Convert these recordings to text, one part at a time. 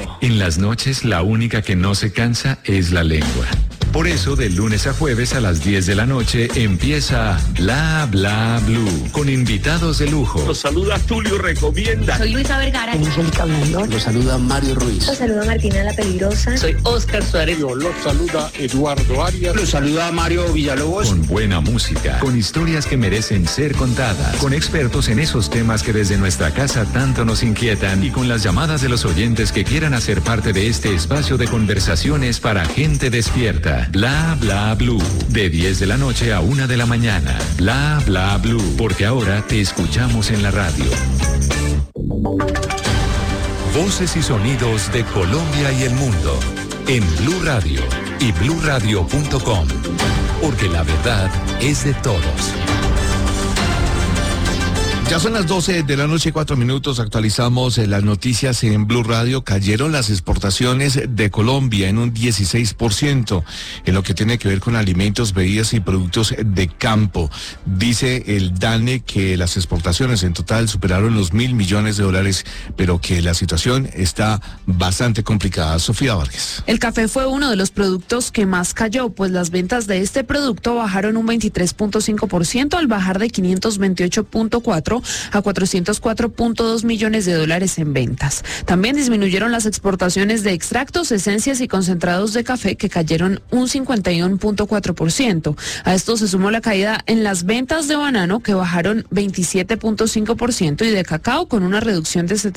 En las noches, la única que no se cansa es la lengua. Por eso, de lunes a jueves a las 10 de la noche empieza Bla Bla Blue, con invitados de lujo. Los saluda Tulio Recomienda. Soy Luisa Vergara. Angélica Blandón. Los saluda Mario Ruiz. Los saluda Martina La Peligrosa. Soy Oscar Suárez. Los saluda Eduardo Arias. Los saluda Mario Villalobos. Con buena música, con historias que merecen ser contadas, con expertos en esos temas que desde nuestra casa tanto nos inquietan y con las llamadas de los oyentes que quieran hacer parte de este espacio de conversaciones para gente despierta. Bla Bla Blue, de 10 de la noche a 1 de la mañana. Bla Bla Blue, porque ahora te escuchamos en la radio. Voces y sonidos de Colombia y el mundo en Blue Radio y bluradio.com, porque la verdad es de todos. Ya son las 12 de la noche, 4 minutos. Actualizamos las noticias en Blue Radio. Cayeron las exportaciones de Colombia en un 16% en lo que tiene que ver con alimentos, bebidas y productos de campo. Dice el DANE que las exportaciones en total superaron los $1.000 millones, pero que la situación está bastante complicada. Sofía Vargas. El café fue uno de los productos que más cayó, pues las ventas de este producto bajaron un 23.5% al bajar de 528.4 a $404.2 millones en ventas. También disminuyeron las exportaciones de extractos, esencias y concentrados de café, que cayeron un 51.4%. A esto se sumó la caída en las ventas de banano, que bajaron 27.5%, y de cacao, con una reducción de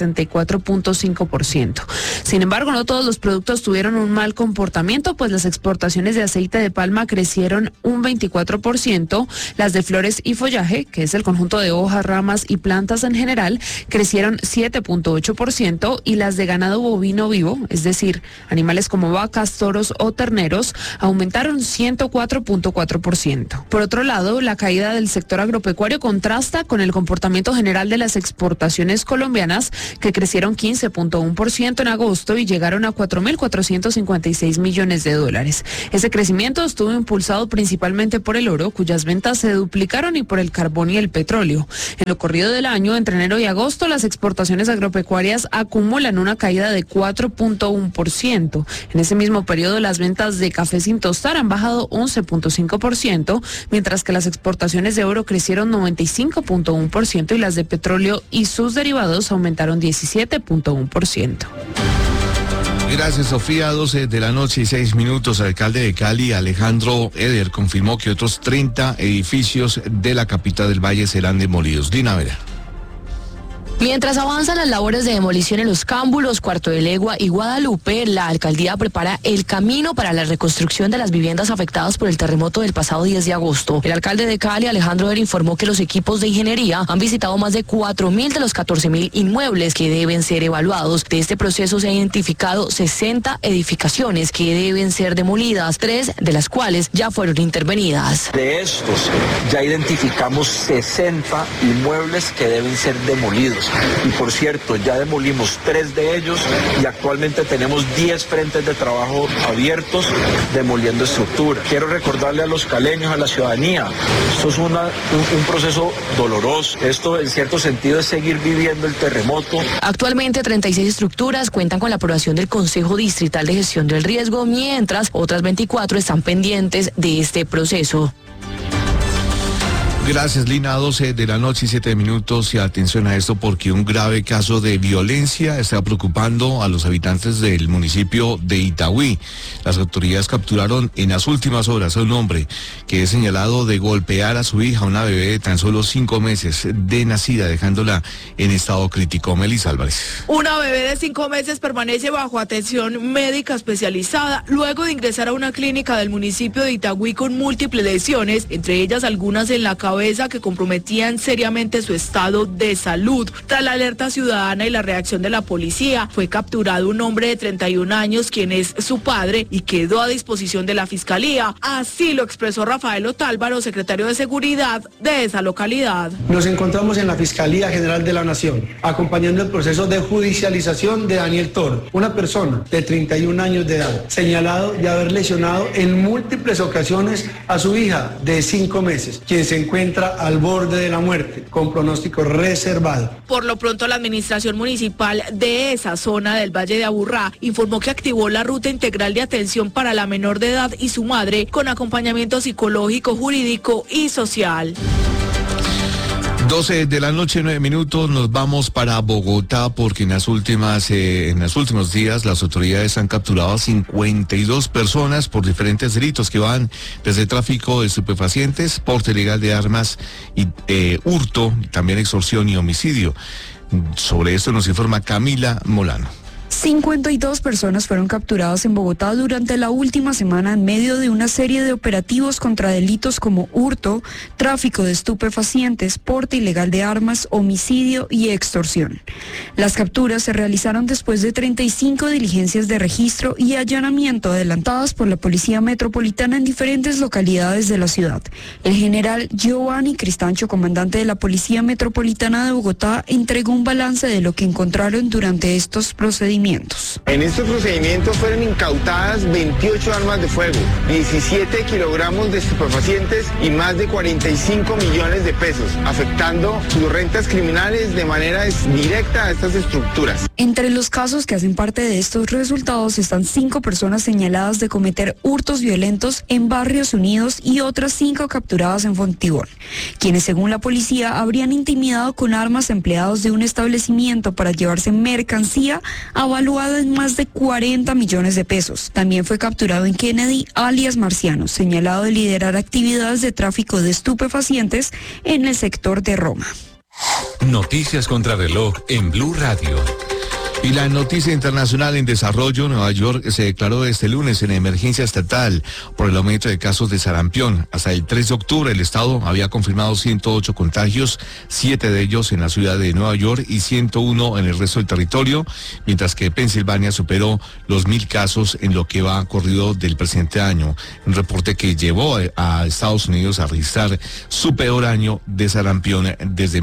74.5%. Sin embargo, no todos los productos tuvieron un mal comportamiento, pues las exportaciones de aceite de palma crecieron un 24%, las de flores y follaje, que es el conjunto de hojas, ramas y plantas en general, crecieron 7.8%, y las de ganado bovino vivo, es decir, animales como vacas, toros o terneros, aumentaron 104.4%. Por otro lado, la caída del sector agropecuario contrasta con el comportamiento general de las exportaciones colombianas, que crecieron 15.1% en agosto y llegaron a $4.456 millones. Ese crecimiento estuvo impulsado principalmente por el oro, cuyas ventas se duplicaron, y por el carbón y el petróleo. En lo corrido del año, entre enero y agosto, las exportaciones agropecuarias acumulan una caída de 4.1%. En ese mismo periodo, las ventas de café sin tostar han bajado 11.5%, mientras que las exportaciones de oro crecieron 95.1% y las de petróleo y sus derivados aumentaron 17.1%. Gracias, Sofía. 12 de la noche y 6 minutos. El alcalde de Cali, Alejandro Eder, confirmó que otros 30 edificios de la capital del Valle serán demolidos. Dina Vera. Mientras avanzan las labores de demolición en Los Cámbulos, Cuarto de Legua y Guadalupe, la alcaldía prepara el camino para la reconstrucción de las viviendas afectadas por el terremoto del pasado 10 de agosto. El alcalde de Cali, Alejandro Eder, informó que los equipos de ingeniería han visitado más de 4.000 de los 14.000 inmuebles que deben ser evaluados. De este proceso se han identificado 60 edificaciones que deben ser demolidas, 3 de las cuales ya fueron intervenidas. De estos, ya identificamos 60 inmuebles que deben ser demolidos. Y por cierto, ya demolimos 3 de ellos y actualmente tenemos 10 frentes de trabajo abiertos demoliendo estructura. Quiero recordarle a los caleños, a la ciudadanía, esto es un proceso doloroso. Esto en cierto sentido es seguir viviendo el terremoto. Actualmente 36 estructuras cuentan con la aprobación del Consejo Distrital de Gestión del Riesgo, mientras otras 24 están pendientes de este proceso. Gracias, Lina. 12 de la noche y 7 minutos. Y atención a esto, porque un grave caso de violencia está preocupando a los habitantes del municipio de Itagüí. Las autoridades capturaron en las últimas horas a un hombre que es señalado de golpear a su hija, una bebé de tan solo 5 meses de nacida, dejándola en estado crítico. Melissa Álvarez. Una bebé de 5 meses permanece bajo atención médica especializada luego de ingresar a una clínica del municipio de Itagüí con múltiples lesiones, entre ellas algunas en la cabeza, que comprometían seriamente su estado de salud. Tras la alerta ciudadana y la reacción de la policía, fue capturado un hombre de 31 años, quien es su padre, y quedó a disposición de la fiscalía. Así lo expresó Rafael Otálvaro, secretario de Seguridad de esa localidad. Nos encontramos en la Fiscalía General de la Nación, acompañando el proceso de judicialización de Daniel Toro, una persona de 31 años de edad, señalado de haber lesionado en múltiples ocasiones a su hija de 5 meses, quien se encuentra encuentra al borde de la muerte, con pronóstico reservado. Por lo pronto, la administración municipal de esa zona del Valle de Aburrá informó que activó la ruta integral de atención para la menor de edad y su madre con acompañamiento psicológico, jurídico y social. 12 de la noche, 9 minutos, nos vamos para Bogotá porque en los últimos días las autoridades han capturado a 52 personas por diferentes delitos que van desde tráfico de estupefacientes, porte ilegal de armas, y hurto, también extorsión y homicidio. Sobre esto nos informa Camila Molano. 52 personas fueron capturadas en Bogotá durante la última semana en medio de una serie de operativos contra delitos como hurto, tráfico de estupefacientes, porte ilegal de armas, homicidio y extorsión. Las capturas se realizaron después de 35 diligencias de registro y allanamiento adelantadas por la Policía Metropolitana en diferentes localidades de la ciudad. El general Giovanni Cristancho, comandante de la Policía Metropolitana de Bogotá, entregó un balance de lo que encontraron durante estos procedimientos. En estos procedimientos fueron incautadas 28 armas de fuego, 17 kilogramos de estupefacientes y más de 45 millones de pesos, afectando sus rentas criminales de manera directa a estas estructuras. Entre los casos que hacen parte de estos resultados están 5 personas señaladas de cometer hurtos violentos en Barrios Unidos y otras 5 capturadas en Fontibón, quienes según la policía habrían intimidado con armas empleados de un establecimiento para llevarse mercancía avaluada en más de 40 millones de pesos. También fue capturado en Kennedy, alias Marciano, señalado de liderar actividades de tráfico de estupefacientes en el sector de Roma. Noticias contra reloj en Blue Radio. Y la noticia internacional en desarrollo: Nueva York se declaró este lunes en emergencia estatal por el aumento de casos de sarampión. Hasta el 3 de octubre el estado había confirmado 108 contagios, 7 de ellos en la ciudad de Nueva York y 101 en el resto del territorio, mientras que Pensilvania superó los 1.000 casos en lo que va corrido del presente año. Un reporte que llevó a Estados Unidos a registrar su peor año de sarampión desde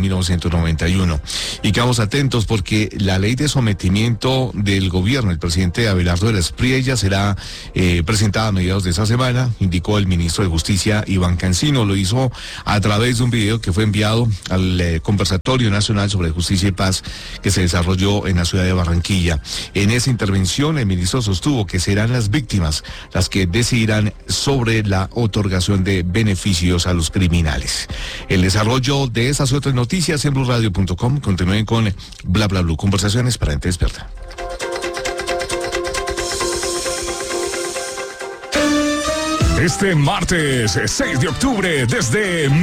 1991. Y quedamos atentos porque la ley de sometimiento del gobierno, el presidente Abelardo de la Espriella, será presentada a mediados de esta semana, indicó el ministro de Justicia Iván Cancino. Lo hizo a través de un video que fue enviado al Conversatorio Nacional sobre Justicia y Paz que se desarrolló en la ciudad de Barranquilla. En esa intervención el ministro sostuvo que serán las víctimas las que decidirán sobre la otorgación de beneficios a los criminales. El desarrollo de esas otras noticias en BlueRadio.com. Continúen con Bla Bla Blue, conversaciones para gente despierta. Este martes 6 de octubre desde